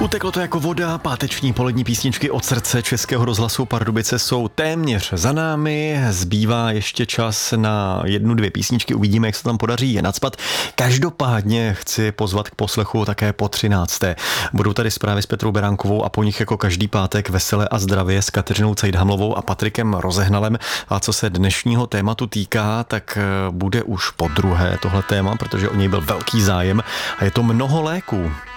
Uteklo to jako voda, páteční polední písničky od srdce Českého rozhlasu Pardubice jsou téměř za námi, zbývá ještě čas na 1-2 písničky, uvidíme, jak se tam podaří je nacpat. Každopádně chci pozvat k poslechu také po 13. Budou tady zprávy s Petrou Beránkovou a po nich jako každý pátek Vesele a zdravě s Kateřinou Cajdhamlovou a Patrikem Rozehnalem. A co se dnešního tématu týká, tak bude už po druhé tohle téma, protože o něj byl velký zájem a je to mnoho léků.